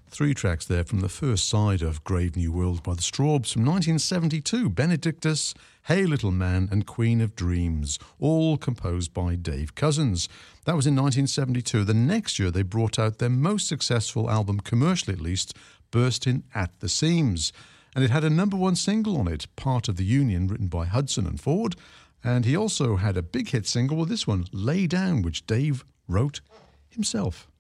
Three tracks there from the first side of Grave New World by the Strawbs from 1972, Benedictus, Hey Little Man and Queen of Dreams, all composed by Dave Cousins. That was in 1972. The next year they brought out their most successful album, commercially at least, Bursting at the Seams. And it had a number one single on it, Part of the Union, written by Hudson and Ford. And he also had a big hit single with this one, Lay Down, which Dave wrote himself.